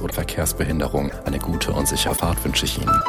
oder Verkehrsbehinderung. Eine gute und sichere Fahrt wünsche ich Ihnen.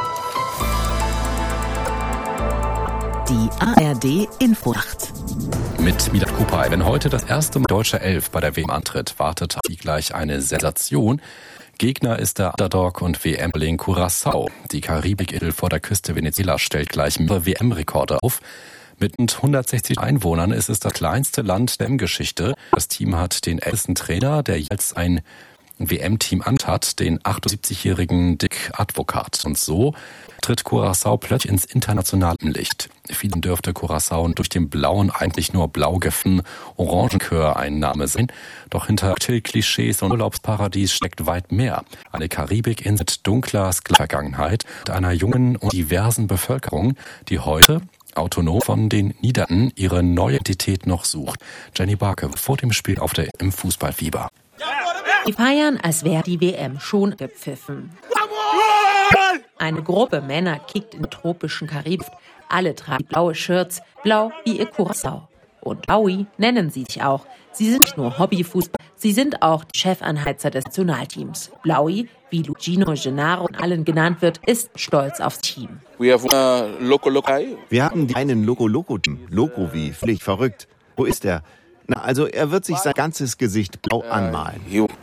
Die ARD Infonacht. Mit Milat Kupay. Wenn heute das erste Mal deutsche Elf bei der WM antritt, wartet wie gleich eine Sensation. Gegner ist der Underdog und WM-Ling Curaçao. Die Karibikinsel vor der Küste Venezuela stellt gleich mehrere WM-Rekorde auf. Mit 160 Einwohnern ist es das kleinste Land der WM-Geschichte. Das Team hat den ältesten Trainer, der jetzt ein WM-Team hat, den 78-jährigen Dick Advocat. Und so tritt Curaçao plötzlich ins internationale Licht. Vielen dürfte Curaçao durch den blauen, eigentlich nur blau gefärbten Orangenkör ein Name sein. Doch hinter Klischees und Urlaubsparadies steckt weit mehr. Eine Karibikinsel mit dunkler Vergangenheit, mit einer jungen und diversen Bevölkerung, die heute autonom von den Niederlanden ihre neue Identität noch sucht. Jenny Barke vor dem Spiel auf der im Fußballfieber. Die feiern, als wäre die WM schon gepfiffen. Eine Gruppe Männer kickt in der tropischen Karibik. Alle tragen blaue Shirts, blau wie ihr Curaçao. Und Blaui nennen sie sich auch. Sie sind nicht nur Hobbyfußball, sie sind auch die Chefanheizer des Nationalteams. Blaui, wie Luigino Gennaro und allen genannt wird, ist stolz aufs Team. Wir haben einen Loco-Loco-Team. Loco wie völlig verrückt. Wo ist er? Na, also er wird sich sein ganzes Gesicht blau anmalen.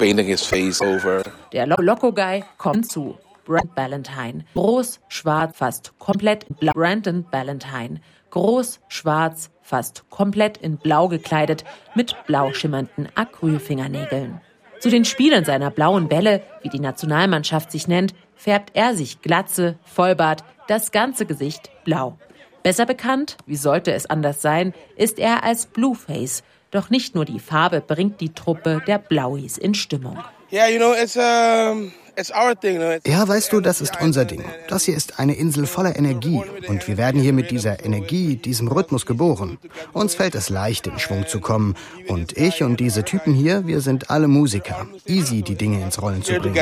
Der Loco-Guy kommt zu. Brandon Ballantyne. Groß, schwarz, fast komplett in blau. Brandon Ballantyne. Groß, schwarz, fast komplett in blau gekleidet, mit blau schimmernden Acrylfingernägeln. Zu den Spielen seiner blauen Bälle, wie die Nationalmannschaft sich nennt, färbt er sich Glatze, Vollbart, das ganze Gesicht blau. Besser bekannt, wie sollte es anders sein, ist er als Blueface. Doch nicht nur die Farbe bringt die Truppe der Blauis in Stimmung. Ja, weißt du, das ist unser Ding. Das hier ist eine Insel voller Energie. Und wir werden hier mit dieser Energie, diesem Rhythmus geboren. Uns fällt es leicht, in Schwung zu kommen. Und ich und diese Typen hier, wir sind alle Musiker. Easy, die Dinge ins Rollen zu bringen.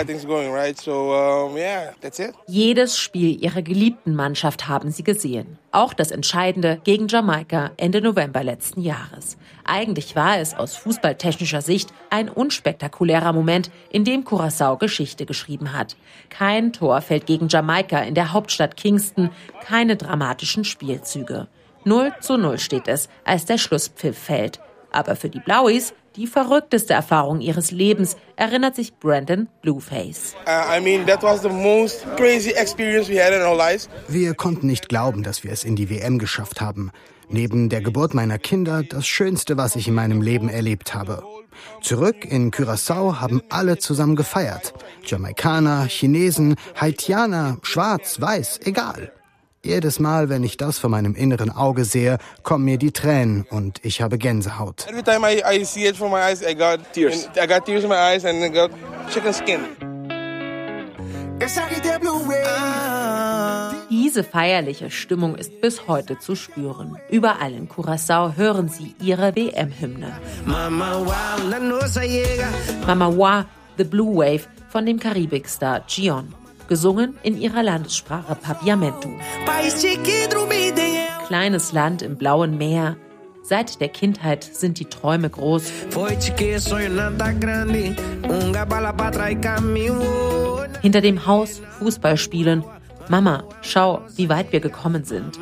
Jedes Spiel ihrer geliebten Mannschaft haben sie gesehen. Auch das Entscheidende gegen Jamaika Ende November letzten Jahres. Eigentlich war es aus fußballtechnischer Sicht ein unspektakulärer Moment, in dem Curaçao Geschichte geschrieben hat. Kein Tor fällt gegen Jamaika in der Hauptstadt Kingston, keine dramatischen Spielzüge. 0:0 steht es, als der Schlusspfiff fällt. Aber für die Blauis die verrückteste Erfahrung ihres Lebens, erinnert sich Brandon Blueface. That was the most crazy experience we had in our lives. Wir konnten nicht glauben, dass wir es in die WM geschafft haben. Neben der Geburt meiner Kinder das Schönste, was ich in meinem Leben erlebt habe. Zurück in Curaçao haben alle zusammen gefeiert. Jamaikaner, Chinesen, Haitianer, schwarz, weiß, egal. Jedes Mal, wenn ich das vor meinem inneren Auge sehe, kommen mir die Tränen und ich habe Gänsehaut. Every time I see it from my eyes, I got tears. I got tears in my eyes and I got chicken skin. Diese feierliche Stimmung ist bis heute zu spüren. Überall in Curaçao hören sie ihre WM-Hymne. Mama Wa, The Blue Wave von dem Karibikstar Gion. Gesungen in ihrer Landessprache Papiamento. Kleines Land im blauen Meer. Seit der Kindheit sind die Träume groß. Hinter dem Haus Fußball spielen. Mama, schau, wie weit wir gekommen sind.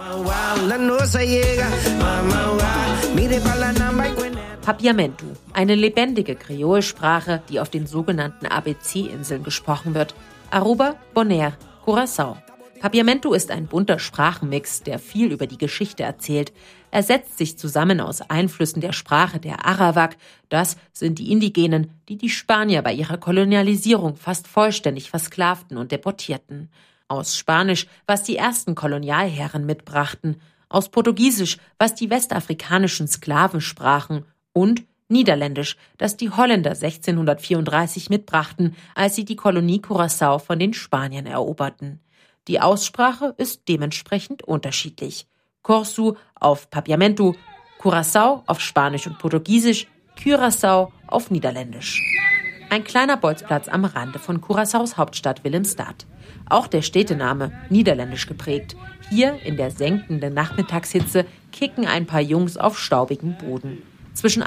Papiamento, eine lebendige Kreolsprache, die auf den sogenannten ABC-Inseln gesprochen wird. Aruba, Bonaire, Curaçao. Papiamento ist ein bunter Sprachenmix, der viel über die Geschichte erzählt. Er setzt sich zusammen aus Einflüssen der Sprache der Arawak. Das sind die Indigenen, die die Spanier bei ihrer Kolonialisierung fast vollständig versklavten und deportierten. Aus Spanisch, was die ersten Kolonialherren mitbrachten. Aus Portugiesisch, was die westafrikanischen Sklaven sprachen. Und Niederländisch, das die Holländer 1634 mitbrachten, als sie die Kolonie Curaçao von den Spaniern eroberten. Die Aussprache ist dementsprechend unterschiedlich. Corsu auf Papiamento, Curaçao auf Spanisch und Portugiesisch, Curaçao auf Niederländisch. Ein kleiner Bolzplatz am Rande von Curaçaos Hauptstadt Willemstad. Auch der Städtename niederländisch geprägt. Hier in der senkenden Nachmittagshitze kicken ein paar Jungs auf staubigem Boden. Zwischen